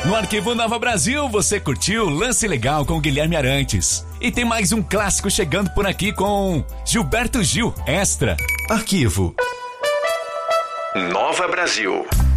No Arquivo Nova Brasil, você curtiu Lance Legal com Guilherme Arantes. E tem mais um clássico chegando por aqui com Gilberto Gil, Extra. Arquivo Nova Brasil.